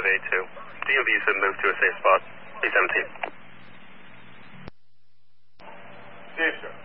582. DOV said move to a safe spot. A17. Yes, sir.